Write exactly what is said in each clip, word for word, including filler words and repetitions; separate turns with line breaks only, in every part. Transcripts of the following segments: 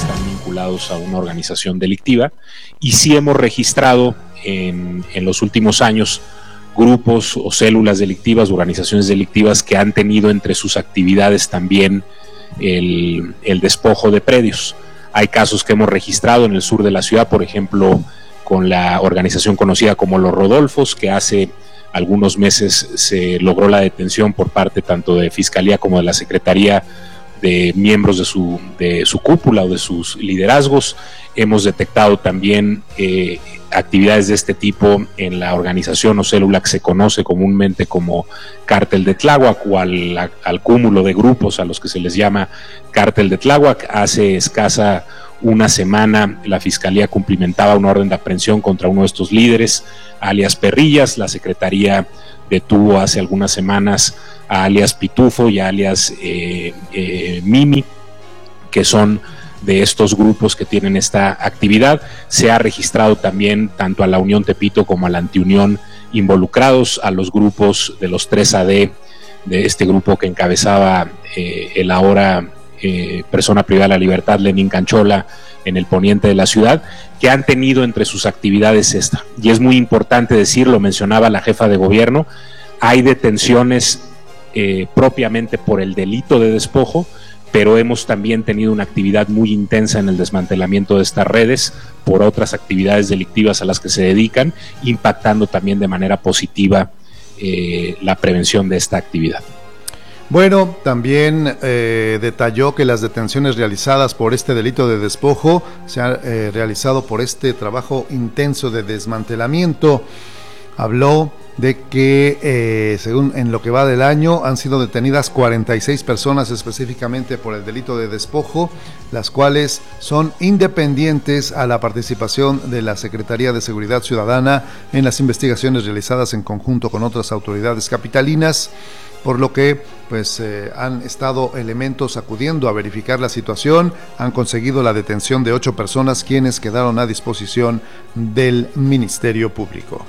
están vinculados a una organización delictiva, y sí hemos registrado en, en los últimos años grupos o células delictivas, organizaciones delictivas que han tenido entre sus actividades también el, el despojo de predios. Hay casos que hemos registrado en el sur de la ciudad, por ejemplo, con la organización conocida como Los Rodolfos, que hace algunos meses se logró la detención por parte tanto de Fiscalía como de la Secretaría de miembros de su, de su cúpula o de sus liderazgos. Hemos detectado también eh, actividades de este tipo en la organización o célula que se conoce comúnmente como Cártel de Tláhuac, o al, al cúmulo de grupos a los que se les llama Cártel de Tláhuac. Hace escasa una semana la Fiscalía cumplimentaba una orden de aprehensión contra uno de estos líderes, alias Perrillas. La Secretaría detuvo hace algunas semanas a alias Pitufo y a alias eh, eh, Mimi, que son de estos grupos que tienen esta actividad. Se ha registrado también tanto a la Unión Tepito como a la Antiunión involucrados, a los grupos de los tres A D, de este grupo que encabezaba eh, el ahora eh, persona privada de la libertad, Lenín Canchola, en el poniente de la ciudad, que han tenido entre sus actividades esta. Y es muy importante decirlo, mencionaba la jefa de gobierno, hay detenciones eh, propiamente por el delito de despojo, pero hemos también tenido una actividad muy intensa en el desmantelamiento de estas redes por otras actividades delictivas a las que se dedican, impactando también de manera positiva eh, la prevención de esta actividad.
Bueno, también eh, detalló que las detenciones realizadas por este delito de despojo se han eh, realizado por este trabajo intenso de desmantelamiento. Habló de que eh, según en lo que va del año han sido detenidas cuarenta y seis personas específicamente por el delito de despojo, las cuales son independientes a la participación de la Secretaría de Seguridad Ciudadana en las investigaciones realizadas en conjunto con otras autoridades capitalinas, por lo que pues eh, han estado elementos acudiendo a verificar la situación. Han conseguido la detención de ocho personas, quienes quedaron a disposición del Ministerio Público.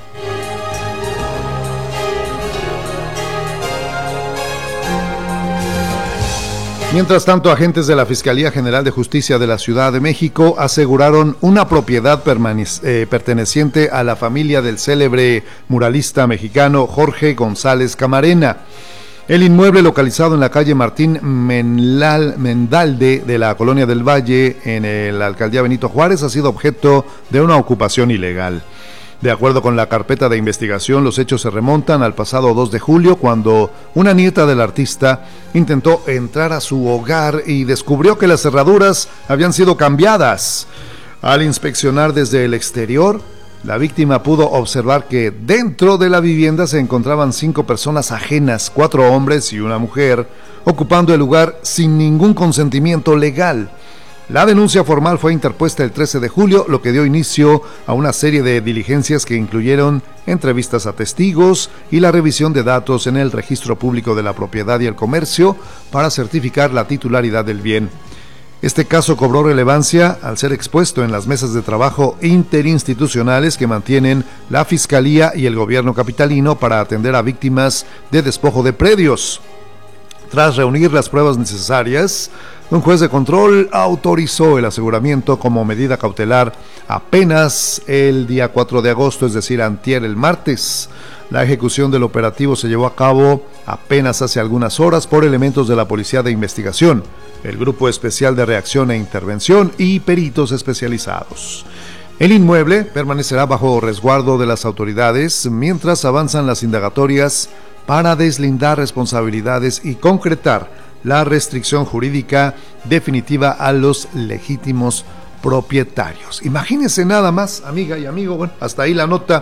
Mientras tanto, agentes de la Fiscalía General de Justicia de la Ciudad de México aseguraron una propiedad eh, perteneciente a la familia del célebre muralista mexicano Jorge González Camarena. El inmueble, localizado en la calle Martín Menlal, Mendalde de la Colonia del Valle, en la alcaldía Benito Juárez, ha sido objeto de una ocupación ilegal. De acuerdo con la carpeta de investigación, los hechos se remontan al pasado dos de julio, cuando una nieta del artista intentó entrar a su hogar y descubrió que las cerraduras habían sido cambiadas. Al inspeccionar desde el exterior, la víctima pudo observar que dentro de la vivienda se encontraban cinco personas ajenas, cuatro hombres y una mujer, ocupando el lugar sin ningún consentimiento legal. La denuncia formal fue interpuesta el trece de julio, lo que dio inicio a una serie de diligencias que incluyeron entrevistas a testigos y la revisión de datos en el Registro Público de la Propiedad y el Comercio para certificar la titularidad del bien. Este caso cobró relevancia al ser expuesto en las mesas de trabajo interinstitucionales que mantienen la Fiscalía y el Gobierno capitalino para atender a víctimas de despojo de predios. Tras reunir las pruebas necesarias, un juez de control autorizó el aseguramiento como medida cautelar apenas el día cuatro de agosto, es decir, antier, el martes. La ejecución del operativo se llevó a cabo apenas hace algunas horas por elementos de la Policía de Investigación, el Grupo Especial de Reacción e Intervención y peritos especializados. El inmueble permanecerá bajo resguardo de las autoridades mientras avanzan las indagatorias para deslindar responsabilidades y concretar la restricción jurídica definitiva a los legítimos propietarios. Imagínense nada más, amiga y amigo, bueno, hasta ahí la nota,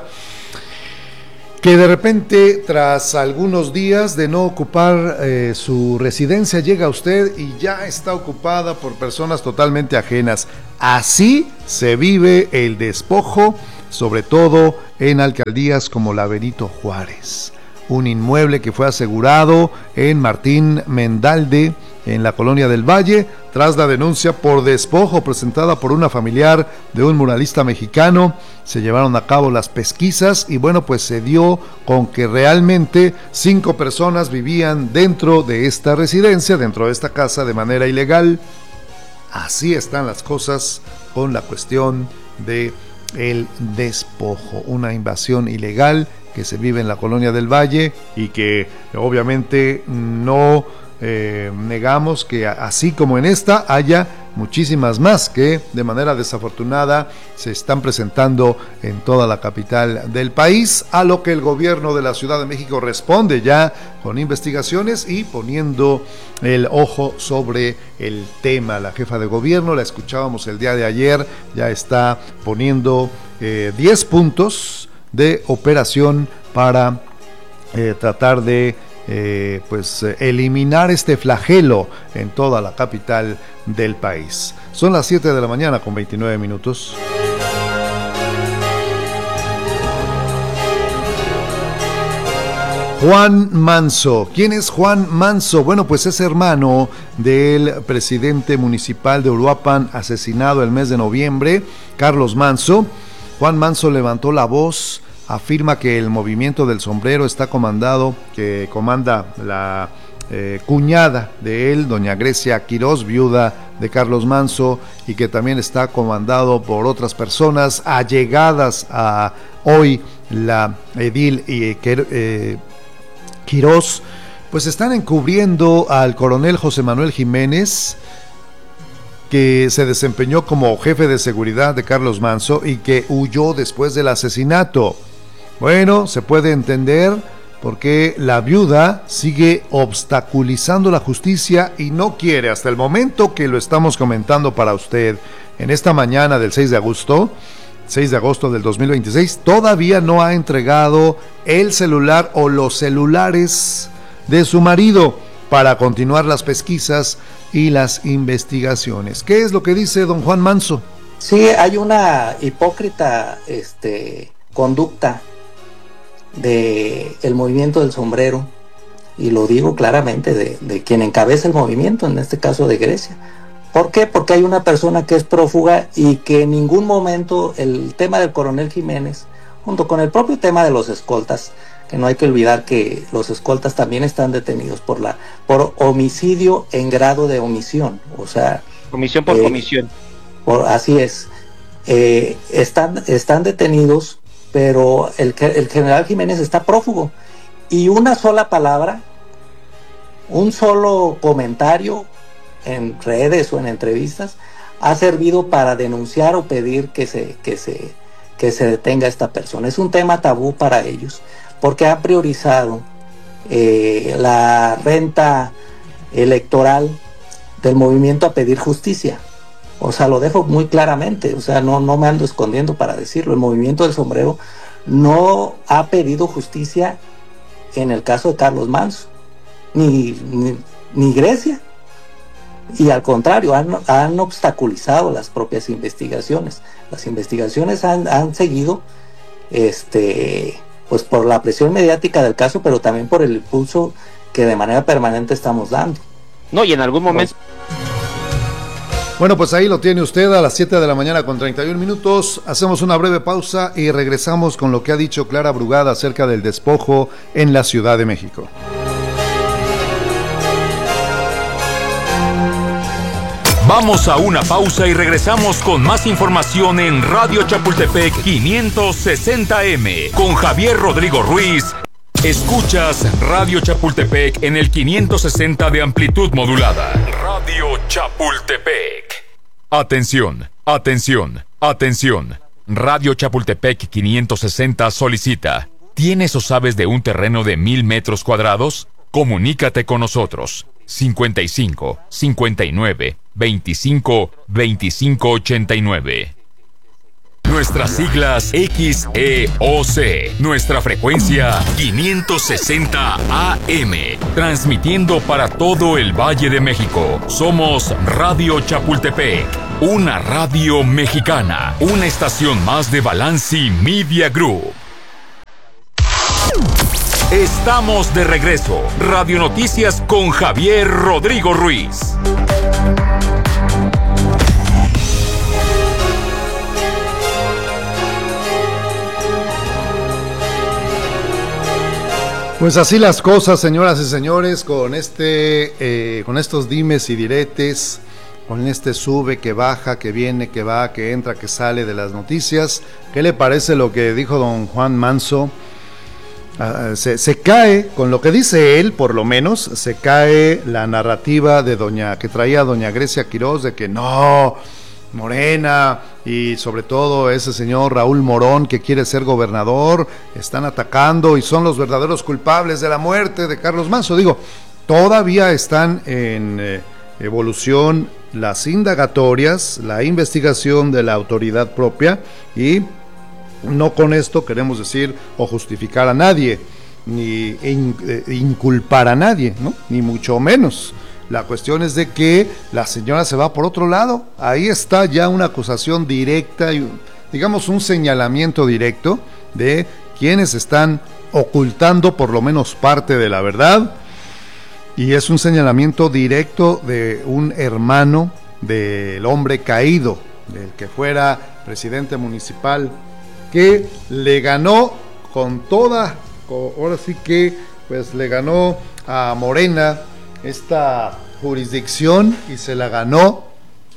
que de repente, tras algunos días de no ocupar eh, su residencia, llega usted y ya está ocupada por personas totalmente ajenas. Así se vive el despojo, sobre todo en alcaldías como la Benito Juárez. Un inmueble que fue asegurado en Martín Mendalde, en la Colonia del Valle, tras la denuncia por despojo presentada por una familiar de un muralista mexicano. Se llevaron a cabo las pesquisas y bueno, pues se dio con que realmente cinco personas vivían dentro de esta residencia, dentro de esta casa, de manera ilegal. así están las cosas con la cuestión de el despojo, una invasión ilegal que se vive en la Colonia del Valle y que obviamente no eh, negamos que así como en esta haya muchísimas más que de manera desafortunada se están presentando en toda la capital del país, a lo que el gobierno de la Ciudad de México responde ya con investigaciones y poniendo el ojo sobre el tema. La jefa de gobierno, la escuchábamos el día de ayer, ya está poniendo eh, diez puntos de operación para eh, tratar de Eh, pues eh, eliminar este flagelo en toda la capital del país. Son las siete de la mañana con veintinueve minutos. Juan Manso. ¿Quién es Juan Manso? Bueno, pues es hermano del presidente municipal de Uruapan asesinado el mes de noviembre, Carlos Manso. Juan Manso levantó la voz, afirma que el movimiento del sombrero está comandado, que comanda la eh, cuñada de él, doña Grecia Quirós, viuda de Carlos Manso, y que también está comandado por otras personas allegadas a hoy la edil y eh, Quirós, pues están encubriendo al coronel José Manuel Jiménez, que se desempeñó como jefe de seguridad de Carlos Manso y que huyó después del asesinato. Bueno, se puede entender porque la viuda sigue obstaculizando la justicia y no quiere, hasta el momento que lo estamos comentando para usted en esta mañana del seis de agosto, seis de agosto del dos mil veintiséis, todavía no ha entregado el celular o los celulares de su marido para continuar las pesquisas y las investigaciones. ¿Qué es lo que dice don Juan Manso?
Sí, hay una hipócrita este, conducta de el movimiento del sombrero, y lo digo claramente, de, de quien encabeza el movimiento, en este caso de Grecia. ¿Por qué? Porque hay una persona que es prófuga y que en ningún momento el tema del coronel Jiménez, junto con el propio tema de los escoltas, que no hay que olvidar que los escoltas también están detenidos por la por homicidio en grado de omisión, o sea,
comisión por eh, comisión.
Por, así es, eh, están, están detenidos, pero el, el general Jiménez está prófugo, y una sola palabra, un solo comentario en redes o en entrevistas ha servido para denunciar o pedir que se, que se, que se detenga a esta persona. Es un tema tabú para ellos, porque han priorizado eh, la renta electoral del movimiento a pedir justicia. O sea, lo dejo muy claramente, o sea, no, no me ando escondiendo para decirlo. El movimiento del sombrero no ha pedido justicia en el caso de Carlos Manso, ni, ni, ni Grecia, y al contrario, han, han obstaculizado las propias investigaciones. Las investigaciones han, han seguido este, pues por la presión mediática del caso, pero también por el impulso que de manera permanente estamos dando.
No, y en algún momento...
Bueno, pues ahí lo tiene usted a las siete de la mañana con treinta y un minutos. Hacemos una breve pausa y regresamos con lo que ha dicho Clara Brugada acerca del despojo en la Ciudad de México.
Vamos a una pausa y regresamos con más información en Radio Chapultepec quinientos sesenta eme con Javier Rodrigo Ruiz. Escuchas Radio Chapultepec en el quinientos sesenta de amplitud modulada. Radio Chapultepec. Atención, atención, atención. Radio Chapultepec quinientos sesenta solicita: ¿tienes o sabes de un terreno de mil metros cuadrados? Comunícate con nosotros. cincuenta y cinco, cincuenta y nueve, veinticinco, veinticinco ochenta y nueve. Nuestras siglas X E O C. Nuestra frecuencia quinientos sesenta A M. Transmitiendo para todo el Valle de México. Somos Radio Chapultepec, una radio mexicana. Una estación más de Balanci Media Group. Estamos de regreso. Radio Noticias con Javier Rodrigo Ruiz.
Pues así las cosas, señoras y señores, con este, eh, con estos dimes y diretes con este sube, que baja, que viene, que va, que entra, que sale de las noticias. ¿Qué le parece lo que dijo don Juan Manso? Uh, se, se cae, con lo que dice él, por lo menos, se cae la narrativa de doña que traía doña Grecia Quirós de que no, Morena y sobre todo ese señor Raúl Morón que quiere ser gobernador, están atacando y son los verdaderos culpables de la muerte de Carlos Manso. Digo, todavía están en eh, evolución las indagatorias, la investigación de la autoridad propia, y no con esto queremos decir o justificar a nadie, ni in, eh, inculpar a nadie, ¿no? Ni mucho menos. La cuestión es de que la señora se va por otro lado. Ahí está ya una acusación directa y, digamos, un señalamiento directo de quienes están ocultando por lo menos parte de la verdad. Y es un señalamiento directo de un hermano del hombre caído, del que fuera presidente municipal, que le ganó con toda, ahora sí que pues le ganó a Morena esta jurisdicción y se la ganó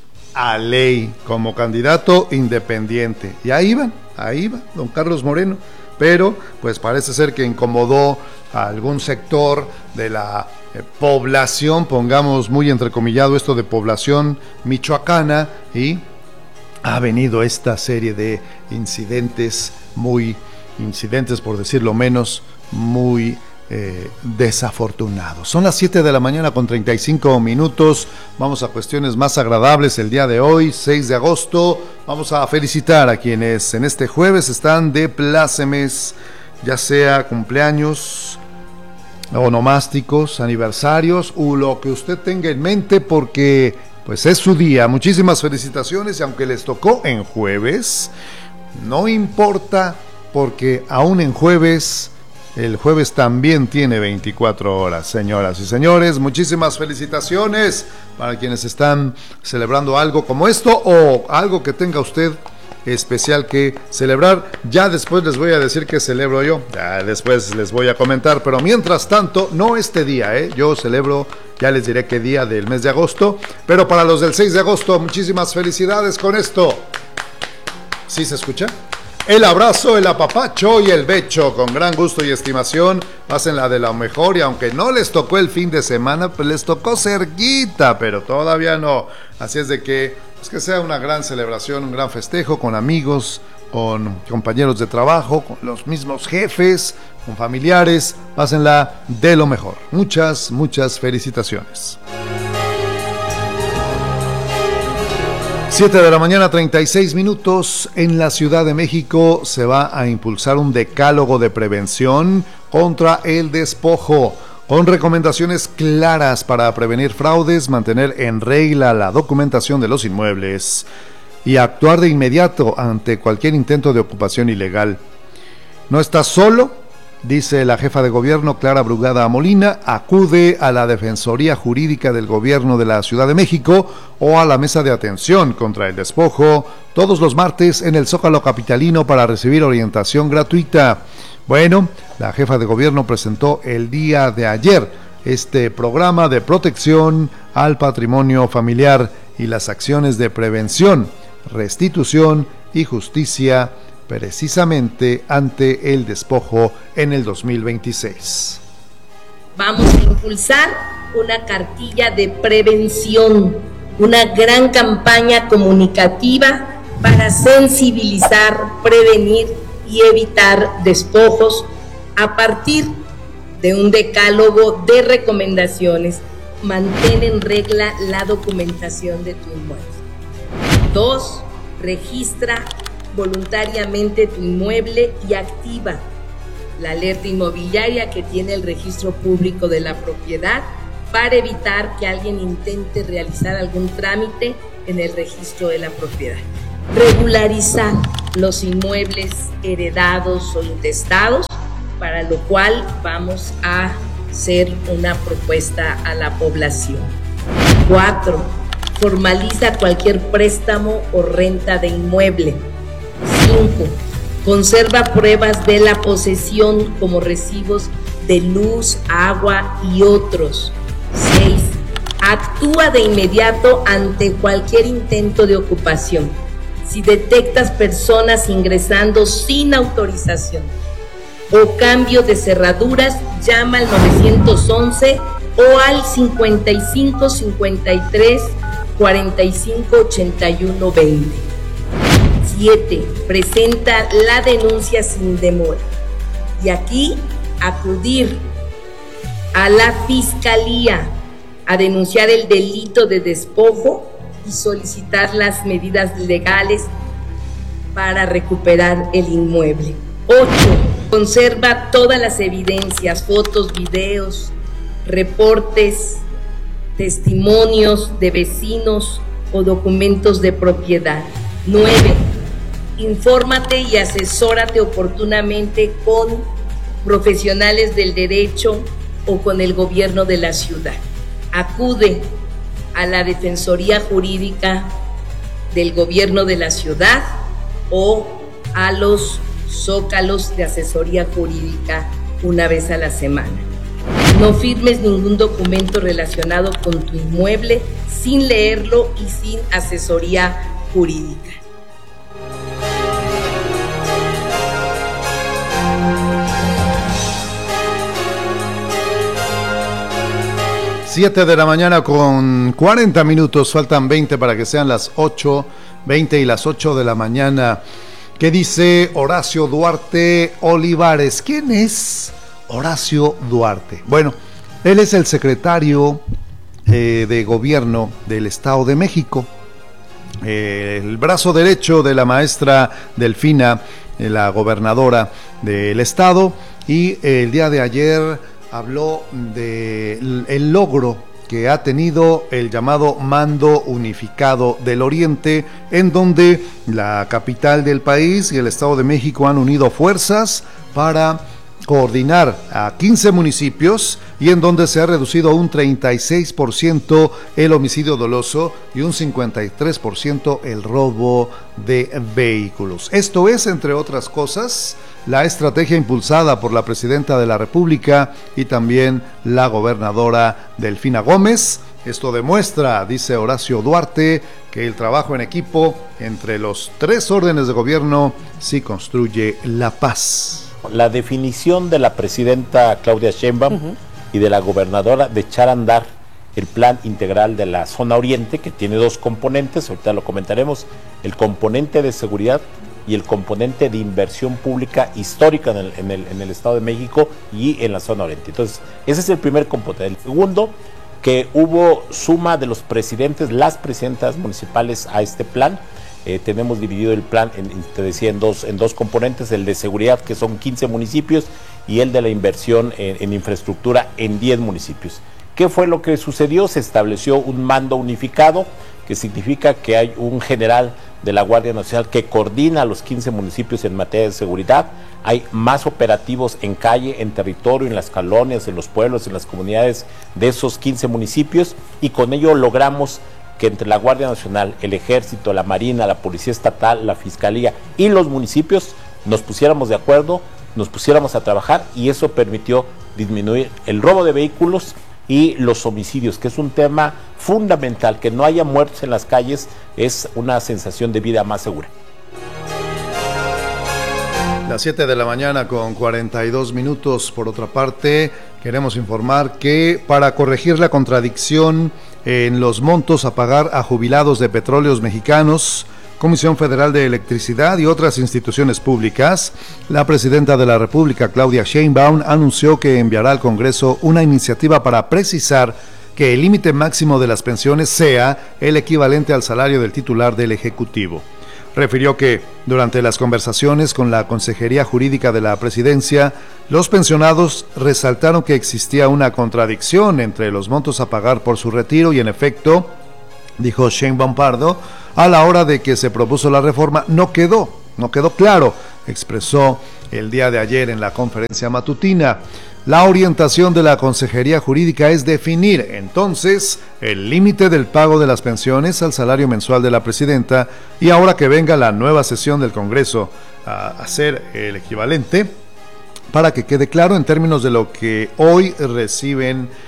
a ley como candidato independiente. Y ahí va, ahí va don Carlos Moreno, pero pues parece ser que incomodó a algún sector de la eh, población, pongamos muy entrecomillado esto de población michoacana, y ha venido esta serie de incidentes muy, incidentes por decirlo menos, muy eh, desafortunados. Son las siete de la mañana con treinta y cinco minutos, vamos a cuestiones más agradables el día de hoy, seis de agosto, vamos a felicitar a quienes en este jueves están de plácemes, ya sea cumpleaños, onomásticos, aniversarios, o lo que usted tenga en mente, porque pues es su día. Muchísimas felicitaciones, y aunque les tocó en jueves, no importa, porque aún en jueves, el jueves también tiene veinticuatro horas, señoras y señores. Muchísimas felicitaciones para quienes están celebrando algo como esto, o algo que tenga usted especial que celebrar. Ya después les voy a decir qué celebro yo, ya después les voy a comentar, pero mientras tanto, no este día, ¿eh? Yo celebro, ya les diré qué día del mes de agosto, pero para los del seis de agosto, muchísimas felicidades con esto. ¿Sí se escucha? El abrazo, el apapacho y el becho, con gran gusto y estimación, pásenla de lo mejor, y aunque no les tocó el fin de semana, pues les tocó cerquita, pero todavía no, así es de que, pues que sea una gran celebración, un gran festejo, con amigos, con compañeros de trabajo, con los mismos jefes, con familiares, pásenla de lo mejor. Muchas, muchas felicitaciones. siete de la mañana, treinta y seis minutos. En la Ciudad de México se va a impulsar un decálogo de prevención contra el despojo, con recomendaciones claras para prevenir fraudes, mantener en regla la documentación de los inmuebles y actuar de inmediato ante cualquier intento de ocupación ilegal. No está solo, dice la jefa de gobierno Clara Brugada Molina, acude a la Defensoría Jurídica del Gobierno de la Ciudad de México o a la Mesa de Atención contra el Despojo todos los martes en el Zócalo capitalino para recibir orientación gratuita. Bueno, la jefa de gobierno presentó el día de ayer este programa de protección al patrimonio familiar y las acciones de prevención, restitución y justicia, precisamente ante el despojo en el dos mil veintiséis.
Vamos a impulsar una cartilla de prevención, una gran campaña comunicativa para sensibilizar, prevenir y evitar despojos a partir de un decálogo de recomendaciones. Mantén en regla la documentación de tu inmueble. Dos, registra voluntariamente tu inmueble y activa la alerta inmobiliaria que tiene el registro público de la propiedad para evitar que alguien intente realizar algún trámite en el registro de la propiedad. Regularizar los inmuebles heredados o intestados, para lo cual vamos a hacer una propuesta a la población. Cuatro, formaliza cualquier préstamo o renta de inmueble. Cinco, conserva pruebas de la posesión como recibos de luz, agua y otros. Seis, Actúa de inmediato ante cualquier intento de ocupación. Si detectas personas ingresando sin autorización o cambio de cerraduras, llama al nueve once o al cincuenta y cinco cincuenta y tres cuarenta y cinco ochenta y uno veinte. siete. Presenta la denuncia sin demora. Y aquí acudir a la Fiscalía a denunciar el delito de despojo y solicitar las medidas legales para recuperar el inmueble. ocho. Conserva todas las evidencias, fotos, videos, reportes, testimonios de vecinos o documentos de propiedad. nueve. Infórmate y asesórate oportunamente con profesionales del derecho o con el gobierno de la ciudad. Acude a la Defensoría Jurídica del Gobierno de la Ciudad o a los zócalos de asesoría jurídica una vez a la semana. No firmes ningún documento relacionado con tu inmueble sin leerlo y sin asesoría jurídica.
siete de la mañana con cuarenta minutos, faltan veinte para que sean las ocho veinte y las ocho de la mañana. ¿Qué dice Horacio Duarte Olivares? ¿Quién es Horacio Duarte? Bueno, él es el secretario eh, de gobierno del Estado de México, eh, el brazo derecho de la maestra Delfina, eh, la gobernadora del estado, y eh, el día de ayer habló del el logro que ha tenido el llamado Mando Unificado del Oriente, en donde la capital del país y el Estado de México han unido fuerzas para coordinar a quince municipios y en donde se ha reducido un treinta y seis por ciento el homicidio doloso y un cincuenta y tres por ciento el robo de vehículos. Esto es, entre otras cosas, la estrategia impulsada por la presidenta de la República y también la gobernadora Delfina Gómez. Esto demuestra, dice Horacio Duarte, que el trabajo en equipo entre los tres órdenes de gobierno sí construye la paz.
La definición de la presidenta Claudia Sheinbaum uh-huh. y de la gobernadora de echar a andar el plan integral de la zona oriente, que tiene dos componentes, ahorita lo comentaremos, el componente de seguridad y el componente de inversión pública histórica en el, en el, en el Estado de México y en la zona oriente. Entonces, ese es el primer componente. El segundo, que hubo suma de los presidentes, las presidentas municipales a este plan. Eh, tenemos dividido el plan, en, te decía, en dos, en dos componentes, el de seguridad, que son quince municipios, y el de la inversión en, en infraestructura en diez municipios. ¿Qué fue lo que sucedió? Se estableció un mando unificado, que significa que hay un general de la Guardia Nacional que coordina a los quince municipios en materia de seguridad. Hay más operativos en calle, en territorio, en las colonias, en los pueblos, en las comunidades de esos quince municipios, y con ello logramos que entre la Guardia Nacional, el Ejército, la Marina, la Policía Estatal, la Fiscalía y los municipios nos pusiéramos de acuerdo, nos pusiéramos a trabajar, y eso permitió disminuir el robo de vehículos y los homicidios, que es un tema fundamental. Que no haya muertos en las calles es una sensación de vida más segura.
Las siete de la mañana con cuarenta y dos minutos. Por otra parte, queremos informar que para corregir la contradicción en los montos a pagar a jubilados de Petróleos Mexicanos, Comisión Federal de Electricidad y otras instituciones públicas, la presidenta de la República, Claudia Sheinbaum, anunció que enviará al Congreso una iniciativa para precisar que el límite máximo de las pensiones sea el equivalente al salario del titular del Ejecutivo. Refirió que, durante las conversaciones con la Consejería Jurídica de la Presidencia, los pensionados resaltaron que existía una contradicción entre los montos a pagar por su retiro y, en efecto, dijo Sheinbaum Pardo, a la hora de que se propuso la reforma no quedó, no quedó claro, expresó el día de ayer en la conferencia matutina. La orientación de la Consejería Jurídica es definir, entonces, el límite del pago de las pensiones al salario mensual de la presidenta, y ahora que venga la nueva sesión del Congreso a hacer el equivalente, para que quede claro en términos de lo que hoy reciben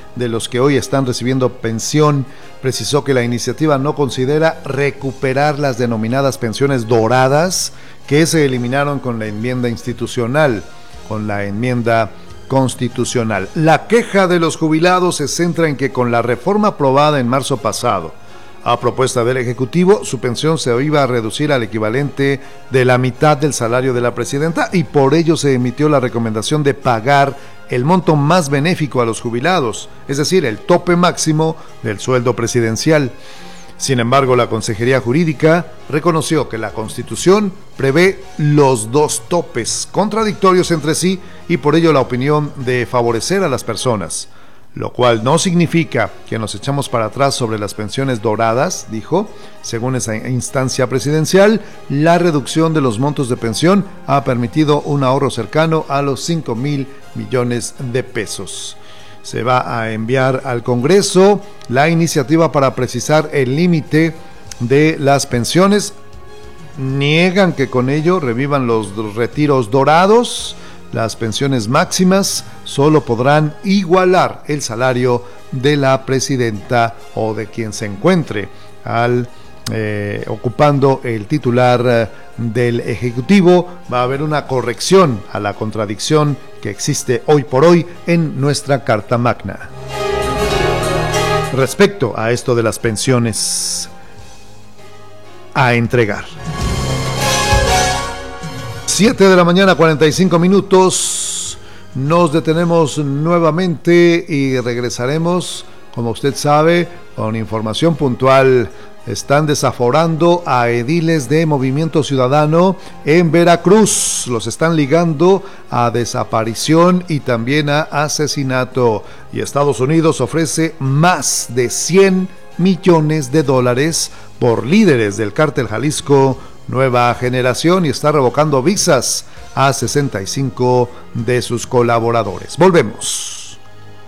de los que hoy están recibiendo pensión. Precisó que la iniciativa no considera recuperar las denominadas pensiones doradas que se eliminaron con la enmienda institucional, con la enmienda constitucional. La queja de los jubilados se centra en que con la reforma aprobada en marzo pasado, a propuesta del Ejecutivo, su pensión se iba a reducir al equivalente de la mitad del salario de la presidenta y por ello se emitió la recomendación de pagar el monto más benéfico a los jubilados, es decir, el tope máximo del sueldo presidencial. Sin embargo, la Consejería Jurídica reconoció que la Constitución prevé los dos topes, contradictorios entre sí, y por ello la opinión de favorecer a las personas, lo cual no significa que nos echamos para atrás sobre las pensiones doradas, dijo. Según esa instancia presidencial, la reducción de los montos de pensión ha permitido un ahorro cercano a los cinco mil millones de pesos. Se va a enviar al Congreso la iniciativa para precisar el límite de las pensiones. Niegan que con ello revivan los retiros dorados. Las pensiones máximas solo podrán igualar el salario de la presidenta o de quien se encuentre al eh, ocupando el titular eh, del Ejecutivo. Va a haber una corrección a la contradicción que existe hoy por hoy en nuestra Carta Magna. Respecto a esto de las pensiones a entregar. siete de la mañana, cuarenta y cinco minutos. Nos detenemos nuevamente y regresaremos, como usted sabe, con información puntual. Están desaforando a ediles de Movimiento Ciudadano en Veracruz. Los están ligando a desaparición y también a asesinato. Y Estados Unidos ofrece más de cien millones de dólares por líderes del cártel Jalisco Nueva Generación y está revocando visas a sesenta y cinco de sus colaboradores. Volvemos.